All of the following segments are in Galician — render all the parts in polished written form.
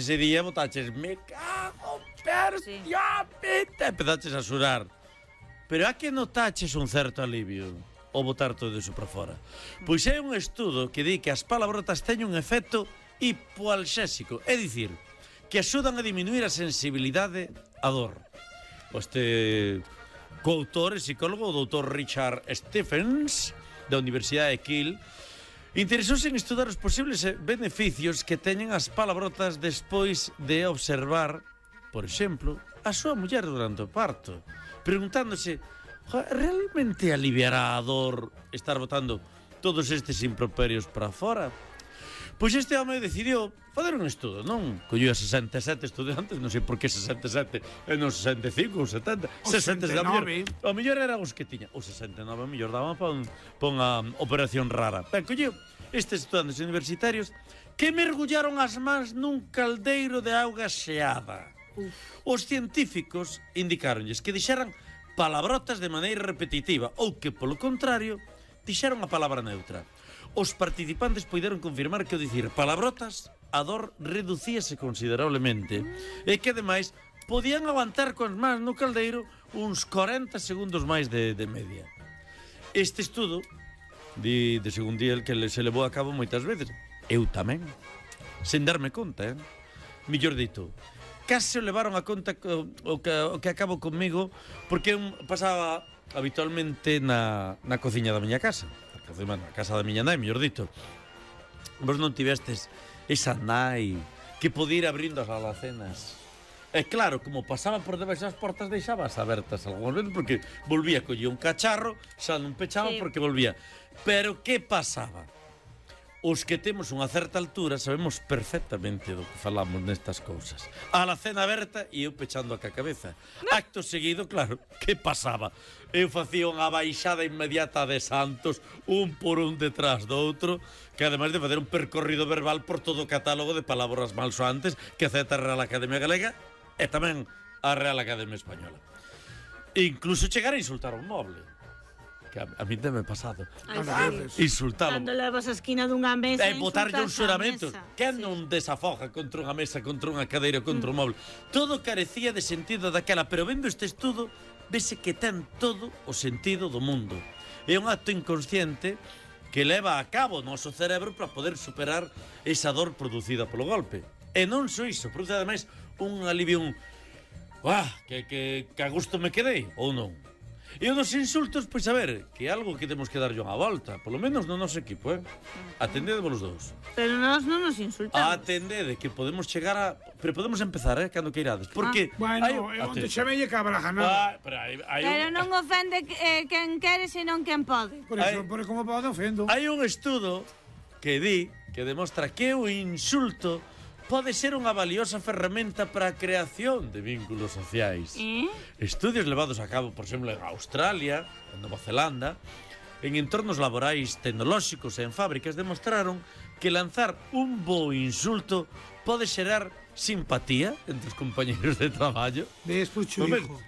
ese día botaches, me cago, pero, Sí. empezaches a xurar. Pero a que notaches un certo alivio ao botar todo iso para fora? Pois hai un estudo que di que as palabrotas teñen un efecto hipoalxésico, é dicir, que axudan a diminuir a sensibilidade á dor. Este coautor e psicólogo, o doutor Richard Stephens, da Universidade de Kiel, interesouse en estudar os posibles beneficios que teñen as palabrotas despois de observar, por exemplo, a súa muller durante o parto, preguntándose, realmente aliviará a dor estar botando todos estes improperios para fora? Pois este home decidiu fazer un estudo, non? Colleu a 67 estudantes, non sei por que 67 e non 65 ou 70. 69. O mellor era os que tiña. O 69 o mellor daban pa unha operación rara. Ben, colleu estes estudantes universitarios que mergullaron as mans nun caldeiro de auga xeada. Os científicos indicaronlles que dixeran palabrotas de maneira repetitiva ou que, polo contrario, dixeron a palabra neutra. Os participantes poideron confirmar que ao dicir palabrotas, a dor reducíase considerablemente e que, ademais, podían aguantar coas mans no caldeiro uns 40 segundos máis de media. Este estudo, de según di el, que se levou a cabo moitas veces. Eu tamén. Sen darme conta, Millor dito, case o levaron a conta o que acabo comigo, porque eu pasaba habitualmente na cociña da miña casa. Na casa da miña nai, mellor dito. Vos non tivestes esa nai que podía ir abrindo as alacenas. E claro, como pasaba por debaixo das portas, deixabas abertas algúns veces, porque volvía, collía un cacharro, xa non pechaba porque volvía. Pero que pasaba? Os que temos unha certa altura sabemos perfectamente do que falamos nestas cousas. A alacena aberta e eu pechando a cabeza. Acto seguido, claro, que pasaba? Eu facía unha baixada inmediata de santos, un por un detrás do outro, que ademais de facer un percorrido verbal por todo o catálogo de palabras malsoantes que acepta a Real Academia Galega e tamén a Real Academia Española. E incluso chegar a insultar un moble. Que a mí te me pasado. Insultalo. Cando levas a esquina dunha mesa e botarlle uns xuramentos. Quen non desafoga contra unha mesa, contra unha cadeira, contra un móvil? Todo carecía de sentido daquela, pero vendo este estudo, vese que ten todo o sentido do mundo. É un acto inconsciente que leva a cabo o noso cerebro para poder superar esa dor producida polo golpe. E non só iso, produce ademais un alivio, que a gusto me quedei, ou non? E o dos insultos, pois a ver, que é algo que temos que darlle unha volta, polo menos no noso equipo, Atendede vos dos. Pero nós non nos insultamos. Atendede, que podemos chegar a... Pero podemos empezar, cando queirades. Porque... Bueno, onde chamelle cabra janada. Pero non ofende quen quere, senón quen pode. Por eso, por como pode, ofendo. Hai un estudo que di, que demostra que o insulto pode ser unha valiosa ferramenta para a creación de vínculos sociais. Estudios levados a cabo, por exemplo, en Australia, en Nova Zelanda, en entornos laborais tecnolóxicos e en fábricas, demostraron que lanzar un bo insulto pode xerar simpatía entre os compañeros de traballo. Despucho, hijo.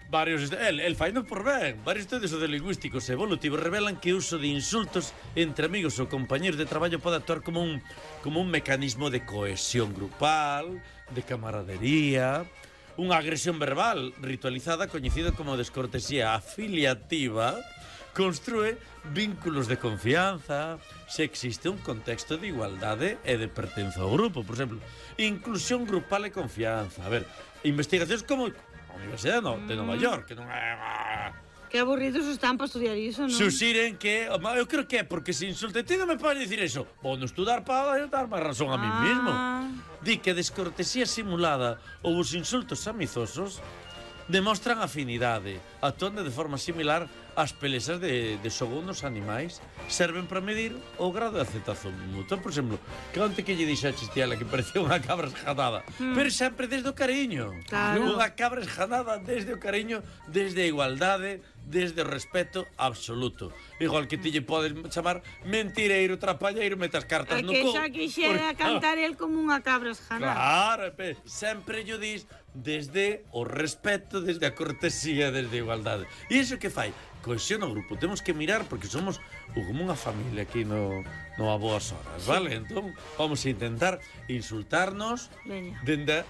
El faino por ben. Varios estudios sociolingüísticos e evolutivos revelan que o uso de insultos entre amigos ou compañeros de traballo pode actuar como un mecanismo de cohesión grupal, de camaradería. Unha agresión verbal ritualizada, coñecida como descortesía afiliativa, construe vínculos de confianza se existe un contexto de igualdade e de pertenza ao grupo. Por exemplo, inclusión grupal e confianza. A ver, investigacións como a Universidade de Nova York, que non é... Que aburridos están para estudiar iso, non? Suxiren que... Eu creo que é porque se insulte. Ti non me podes dicir eso. Vou non estudar para dar máis razón a mí mismo. Di que a descortesía simulada ou os insultos amizosos demostran afinidade, actuando de forma similar ás pelexas de xogo nos animais, serven para medir o grado de aceptación mutua. Por exemplo, que onte que lle dixaches ti ela que parecía unha cabra esjanada, pero sempre desde o cariño. Claro. Unha cabra esjanada desde o cariño, desde a igualdade, desde o respeto absoluto. Igual que ti lle podes chamar mentireiro, trapalleiro, metas cartas no co. Que xa quixera cantar el como unha cabra esjanada. Claro, sempre yo dis desde o respeto, desde a cortesía, desde a igualdade. E iso que fai? Cohesión ao grupo. Temos que mirar porque somos como unha familia aquí no a boas horas, vale? Entón, vamos a intentar insultarnos dende